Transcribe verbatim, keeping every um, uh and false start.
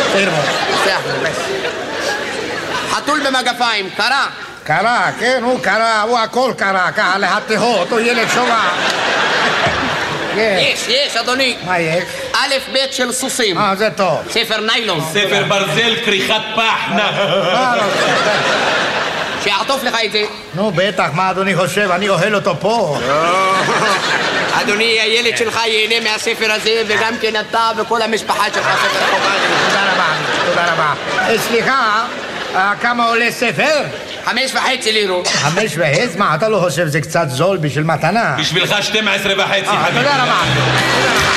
תרמו. בסדר, בס. חתול במגפיים, קרה. קרה, כן, הוא קרה, הוא הכל קרה, ככה להתהות, הוא ילד שובע. יש, יש, אדוני. מה יש? א' ב' של סוסים. אה, זה טוב. ספר ניילון. ספר ברזל, כריכת פח, נא. שיעטוף לך את זה. נו, בטח, מה אדוני חושב? אני אוהל אותו פה. אדוני, הילד שלך ייהנה מהספר הזה, וגם כן אתה וכל המשפחה שלך ספר חובה. תודה רבה, תודה רבה. סליחה, כמה עולה ספר? חמש וחצי לירות. חמש וחצי? מה, אתה לא חושב שזה קצת זול בשביל מתנה? בשבילך שתים עשרה וחצי. תודה רבה.